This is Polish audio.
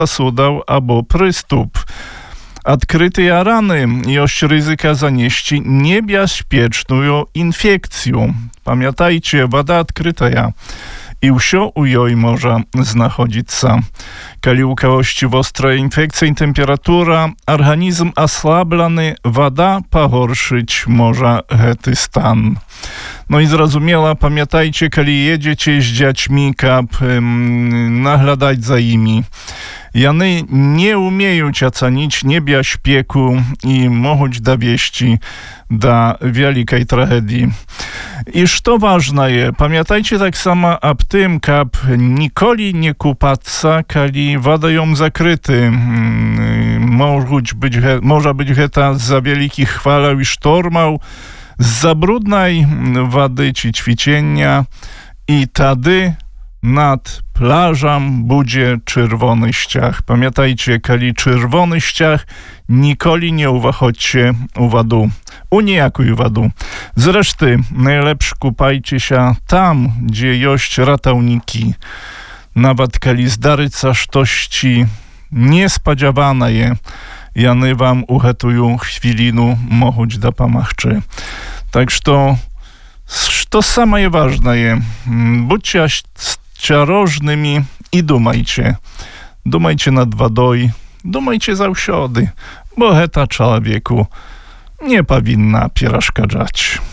посудał albo prystup. Открытые rany jest ryzyka zanieść niebezpieczną infekcję. Pamiętajcie, woda odkryta i wsio u joj może znachodzić się. Kali u kogoś ostra infekcja i temperatura, organizm oslablany, woda pogorszyć może ten stan. No i zrozumiała, pamiętajcie, kali jedziecie z dziećmi, kap nagladać za nimi. Jany nie umieją ocenić niebezpieku i mogą dowieść do wielkiej tragedii. I co ważne jest, pamiętajcie tak samo o tym, kap nikoli nie kupаться, kali woda ją zakryty. Może być heta za wielkich chwalał i sztormał, z brudnej wody czy ćwiczenia i wtedy nad plażą będzie czerwony ściach. Pamiętajcie, kali czerwony ściach, nikoli nie uwachodźcie u wodu. U niejakuj wodu. Zresztą najlepsze kupajcie się tam, gdzie jest ratawniki. Nawet kali zdaryca sztości niespodziewane je, jany wam uhetują chwilinu, mochuć da pomachczy. Tak to samo jest ważne je. Bądźcie ostrożnymi i dumajcie. Dumajcie nad wodą, dumajcie zawsiody, bo heta człowieku nie powinna przeszkadzać.